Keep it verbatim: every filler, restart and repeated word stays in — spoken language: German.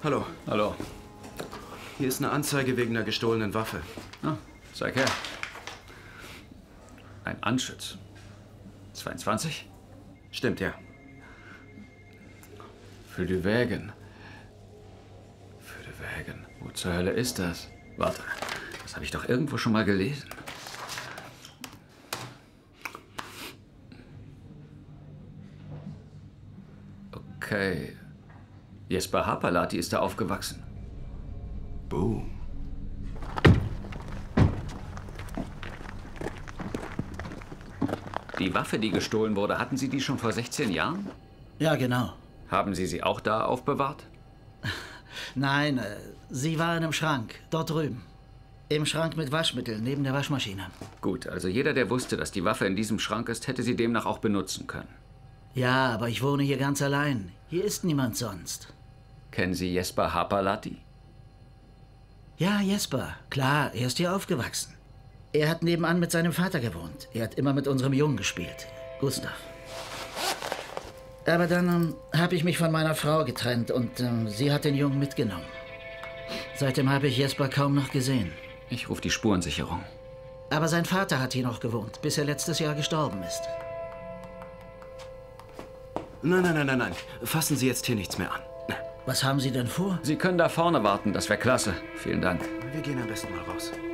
Hallo. Hallo. Hier ist eine Anzeige wegen einer gestohlenen Waffe. Ah, zeig her. Ein Anschütz. zweiundzwanzig? Stimmt, ja. Für die Wägen. Für die Wägen. Wo zur Hölle ist das? Warte, das habe ich doch irgendwo schon mal gelesen. Okay. Jesper Hapalati ist da aufgewachsen. Boom. Die Waffe, die gestohlen wurde, hatten Sie die schon vor sechzehn Jahren? Ja, genau. Haben Sie sie auch da aufbewahrt? Nein, äh, sie war in einem Schrank, dort drüben. Im Schrank mit Waschmittel, neben der Waschmaschine. Gut, also jeder, der wusste, dass die Waffe in diesem Schrank ist, hätte sie demnach auch benutzen können. Ja, aber ich wohne hier ganz allein. Hier ist niemand sonst. Kennen Sie Jesper Hapalati? Ja, Jesper. Klar, er ist hier aufgewachsen. Er hat nebenan mit seinem Vater gewohnt. Er hat immer mit unserem Jungen gespielt, Gustav. Aber dann ähm, habe ich mich von meiner Frau getrennt und ähm, sie hat den Jungen mitgenommen. Seitdem habe ich Jesper kaum noch gesehen. Ich rufe die Spurensicherung. Aber sein Vater hat hier noch gewohnt, bis er letztes Jahr gestorben ist. Nein, nein, nein, nein, nein. Fassen Sie jetzt hier nichts mehr an. Was haben Sie denn vor? Sie können da vorne warten, das wäre klasse. Vielen Dank. Wir gehen am besten mal raus.